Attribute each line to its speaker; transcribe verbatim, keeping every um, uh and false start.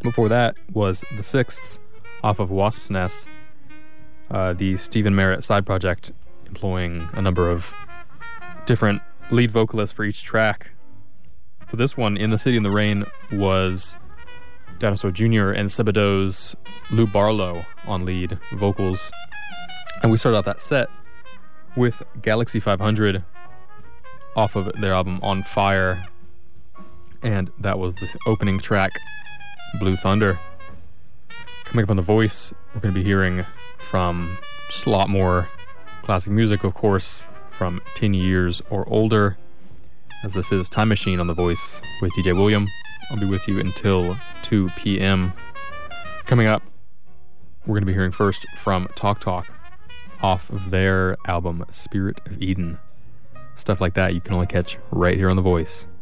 Speaker 1: Before that was The Sixths off of Wasp's Nest, uh, the Stephen Merritt side project employing a number of different lead vocalists for each track. For this one, In the City in the Rain, was Dinosaur Junior and Sebadou's Lou Barlow on lead vocals. And we started out that set with Galaxy five hundred off of their album On Fire, and that was the opening track, Blue Thunder. Coming up on The Voice, we're going to be hearing from just a lot more classic music, of course, from ten years or older, as this is Time Machine on The Voice with D J William. I'll be with you until two p.m. Coming up, we're going to be hearing first from Talk Talk off of their album Spirit of Eden. Stuff like that you can only catch right here on The Voice.